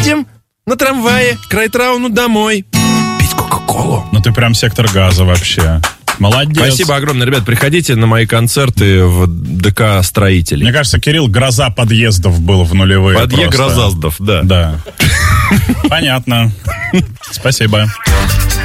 Едем на трамвае к Райтрауну домой. Пить Кока-Колу. Ну ты прям сектор газа вообще. Молодец. Спасибо огромное, ребят. Приходите на мои концерты в ДК «Строителей». Мне кажется, Кирилл гроза подъездов был в нулевые. Грозаздов, да. Да. Понятно. Спасибо.